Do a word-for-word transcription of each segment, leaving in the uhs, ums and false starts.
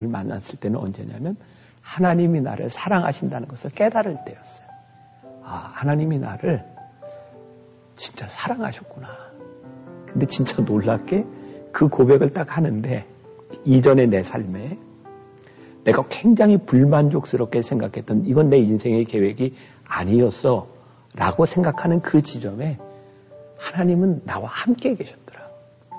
만났을 때는 언제냐면 하나님이 나를 사랑하신다는 것을 깨달을 때였어요. 아, 하나님이 나를 진짜 사랑하셨구나. 근데 진짜 놀랍게 그 고백을 딱 하는데 이전의 내 삶에 내가 굉장히 불만족스럽게 생각했던 이건 내 인생의 계획이 아니었어 라고 생각하는 그 지점에 하나님은 나와 함께 계셨더라.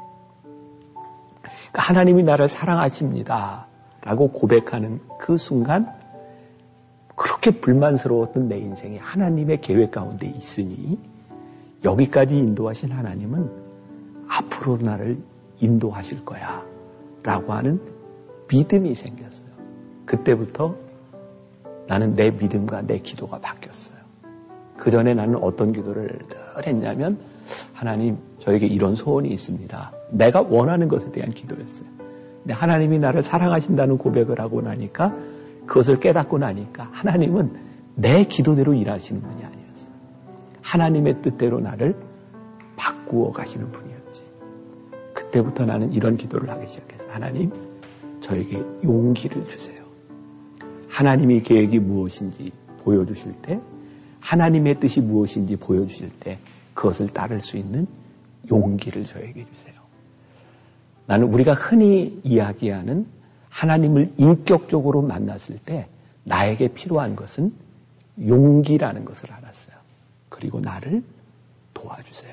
그러니까 하나님이 나를 사랑하십니다 라고 고백하는 그 순간 그렇게 불만스러웠던 내 인생이 하나님의 계획 가운데 있으니 여기까지 인도하신 하나님은 앞으로 나를 인도하실 거야 라고 하는 믿음이 생겼어요. 그때부터 나는 내 믿음과 내 기도가 바뀌었어요. 그 전에 나는 어떤 기도를 늘 했냐면 하나님 저에게 이런 소원이 있습니다. 내가 원하는 것에 대한 기도였어요. 근데 하나님이 나를 사랑하신다는 고백을 하고 나니까 그것을 깨닫고 나니까 하나님은 내 기도대로 일하시는 분이 아니었어요. 하나님의 뜻대로 나를 바꾸어 가시는 분이었지. 그때부터 나는 이런 기도를 하기 시작했어요. 하나님 저에게 용기를 주세요. 하나님의 계획이 무엇인지 보여주실 때 하나님의 뜻이 무엇인지 보여주실 때 그것을 따를 수 있는 용기를 저에게 주세요. 나는 우리가 흔히 이야기하는 하나님을 인격적으로 만났을 때 나에게 필요한 것은 용기라는 것을 알았어요. 그리고 나를 도와주세요.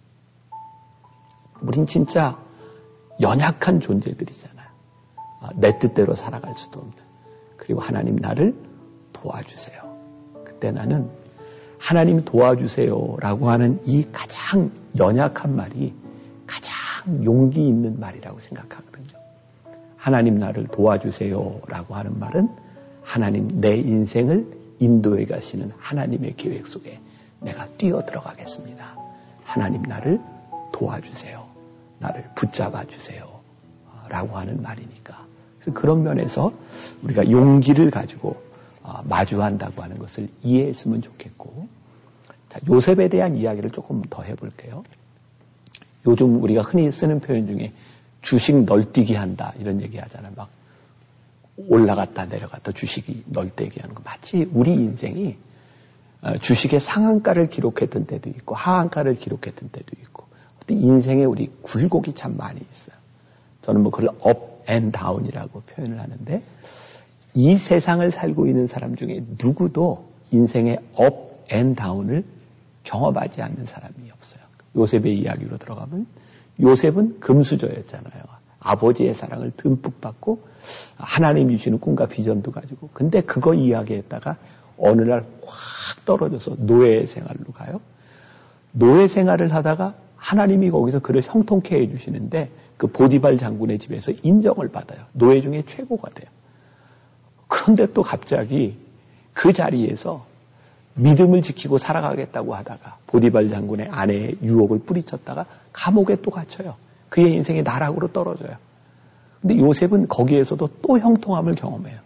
우린 진짜 연약한 존재들이잖아요. 내 뜻대로 살아갈 수도 없는. 그리고 하나님 나를 도와주세요. 그때 나는 하나님 도와주세요 라고 하는 이 가장 연약한 말이 가장 용기 있는 말이라고 생각하거든요. 하나님 나를 도와주세요 라고 하는 말은 하나님 내 인생을 인도해 가시는 하나님의 계획 속에 내가 뛰어 들어가겠습니다. 하나님 나를 도와주세요. 나를 붙잡아 주세요. 라고 하는 말이니까. 그래서 그런 면에서 우리가 용기를 가지고 마주한다고 하는 것을 이해했으면 좋겠고, 자, 요셉에 대한 이야기를 조금 더 해볼게요. 요즘 우리가 흔히 쓰는 표현 중에 주식 널뛰기 한다 이런 얘기 하잖아요. 막 올라갔다 내려갔다 주식이 널뛰기 하는 거. 마치 우리 인생이 주식의 상한가를 기록했던 때도 있고 하한가를 기록했던 때도 있고 인생에 우리 굴곡이 참 많이 있어요. 저는 뭐 그걸 업 앤 다운이라고 표현을 하는데 이 세상을 살고 있는 사람 중에 누구도 인생의 업 앤 다운을 경험하지 않는 사람이 없어요. 요셉의 이야기로 들어가면 요셉은 금수저였잖아요. 아버지의 사랑을 듬뿍 받고 하나님이 주시는 꿈과 비전도 가지고 근데 그거 이야기했다가 어느 날 확 떨어져서 노예 생활로 가요. 노예 생활을 하다가 하나님이 거기서 그를 형통케 해주시는데 그 보디발 장군의 집에서 인정을 받아요. 노예 중에 최고가 돼요. 그런데 또 갑자기 그 자리에서 믿음을 지키고 살아가겠다고 하다가 보디발 장군의 아내의 유혹을 뿌리쳤다가 감옥에 또 갇혀요. 그의 인생이 나락으로 떨어져요. 근데 요셉은 거기에서도 또 형통함을 경험해요.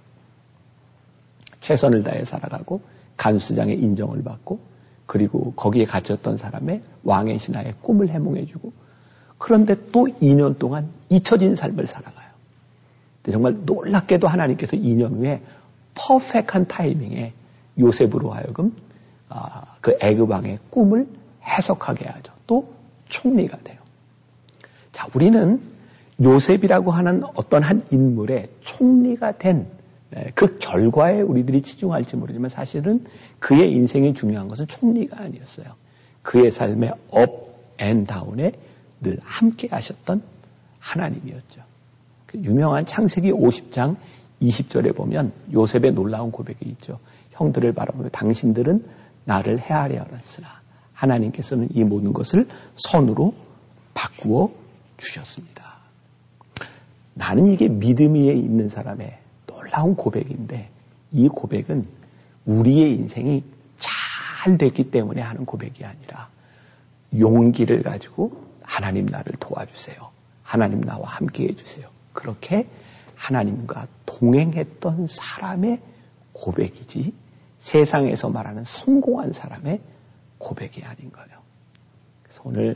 최선을 다해 살아가고 간수장의 인정을 받고 그리고 거기에 갇혔던 사람의 왕의 신하의 꿈을 해몽해주고 그런데 또 이 년 동안 잊혀진 삶을 살아가요. 근데 정말 놀랍게도 하나님께서 이 년 후에 퍼펙트한 타이밍에 요셉으로 하여금 아, 그 애굽 왕의 꿈을 해석하게 하죠. 또 총리가 돼요. 자, 우리는 요셉이라고 하는 어떤 한 인물의 총리가 된 그 결과에 우리들이 치중할지 모르지만 사실은 그의 인생이 중요한 것은 총리가 아니었어요. 그의 삶의 업 앤 다운에 늘 함께 하셨던 하나님이었죠. 그 유명한 창세기 오십 장 이십 절에 보면 요셉의 놀라운 고백이 있죠. 형들을 바라보며 당신들은 나를 헤아려 알았으나 하나님께서는 이 모든 것을 선으로 바꾸어 주셨습니다. 나는 이게 믿음 위에 있는 사람의 놀라운 고백인데 이 고백은 우리의 인생이 잘 됐기 때문에 하는 고백이 아니라 용기를 가지고 하나님 나를 도와주세요. 하나님 나와 함께 해주세요. 그렇게 하나님과 동행했던 사람의 고백이지 세상에서 말하는 성공한 사람의 고백이 아닌 거예요. 그래서 오늘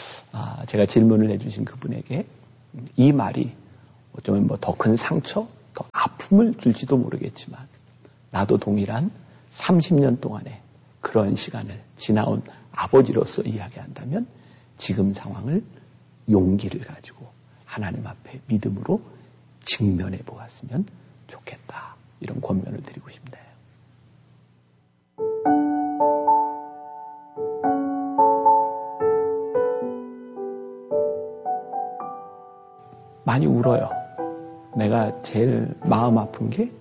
제가 질문을 해주신 그분에게 이 말이 어쩌면 뭐 더 큰 상처 더 아픔을 줄지도 모르겠지만 나도 동일한 삼십 년 동안의 그런 시간을 지나온 아버지로서 이야기한다면 지금 상황을 용기를 가지고 하나님 앞에 믿음으로 직면해 보았으면 좋겠다. 이런 권면을 드리고 싶네요. 많이 울어요. 내가 제일 마음 아픈 게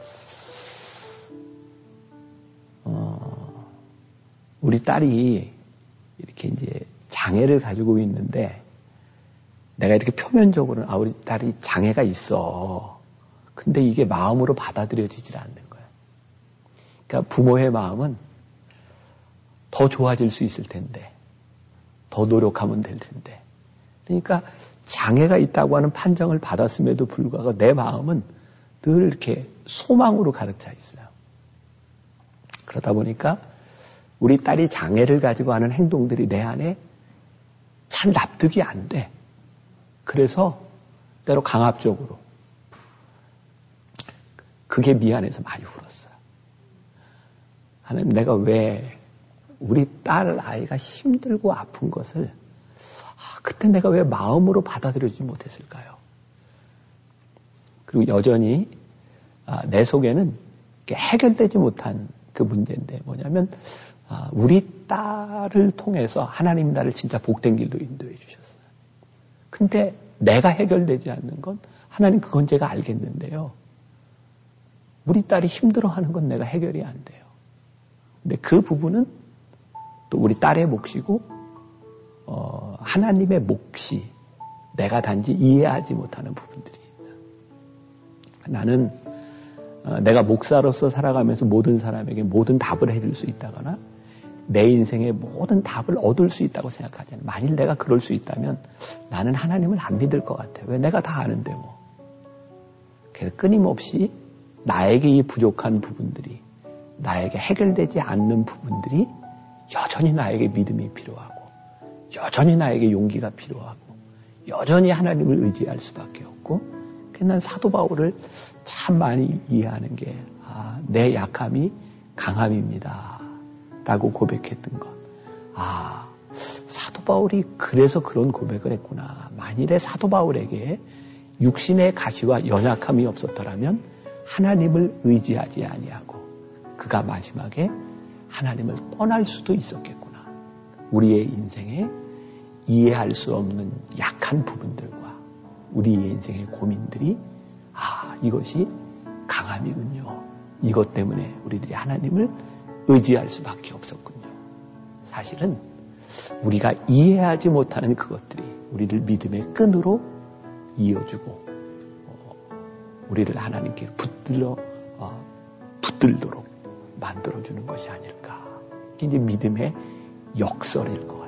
어, 우리 딸이 이렇게 이제 장애를 가지고 있는데 내가 이렇게 표면적으로는 아 우리 딸이 장애가 있어. 근데 이게 마음으로 받아들여지질 않는 거예요. 그러니까 부모의 마음은 더 좋아질 수 있을 텐데 더 노력하면 될 텐데 그러니까 장애가 있다고 하는 판정을 받았음에도 불구하고 내 마음은 늘 이렇게 소망으로 가득 차 있어요. 그러다 보니까 우리 딸이 장애를 가지고 하는 행동들이 내 안에 잘 납득이 안 돼. 그래서 때로 강압적으로 그게 미안해서 많이 울었어요. 하나님 내가 왜 우리 딸 아이가 힘들고 아픈 것을 아, 그때 내가 왜 마음으로 받아들여지지 못했을까요? 그리고 여전히 아, 내 속에는 해결되지 못한 그 문제인데 뭐냐면 아, 우리 딸을 통해서 하나님 나를 진짜 복된 길로 인도해 주셨어요. 근데 내가 해결되지 않는 건 하나님 그건 제가 알겠는데요. 우리 딸이 힘들어하는 건 내가 해결이 안 돼요. 근데 그 부분은 또 우리 딸의 몫이고 어, 하나님의 몫이 내가 단지 이해하지 못하는 부분들이 있다. 나는 어, 내가 목사로서 살아가면서 모든 사람에게 모든 답을 해줄 수 있다거나 내 인생의 모든 답을 얻을 수 있다고 생각하지 않아요. 만일 내가 그럴 수 있다면 나는 하나님을 안 믿을 것 같아요. 왜 내가 다 아는데 뭐. 그래서 끊임없이 나에게 이 부족한 부분들이 나에게 해결되지 않는 부분들이 여전히 나에게 믿음이 필요하고 여전히 나에게 용기가 필요하고 여전히 하나님을 의지할 수밖에 없고 그래서 난 사도 바울을 참 많이 이해하는 게 아, 내 약함이 강함입니다 라고 고백했던 것. 아, 사도 바울이 그래서 그런 고백을 했구나. 만일에 사도 바울에게 육신의 가시와 연약함이 없었더라면 하나님을 의지하지 아니하고 그가 마지막에 하나님을 떠날 수도 있었겠구나. 우리의 인생에 이해할 수 없는 약한 부분들과 우리의 인생의 고민들이 아, 이것이 강함이군요. 이것 때문에 우리들이 하나님을 의지할 수밖에 없었군요. 사실은 우리가 이해하지 못하는 그것들이 우리를 믿음의 끈으로 이어주고 어, 우리를 하나님께 붙들어 어, 붙들도록 만들어주는 것이 아닐까. 이게 이제 믿음의 역설일 것 같아요.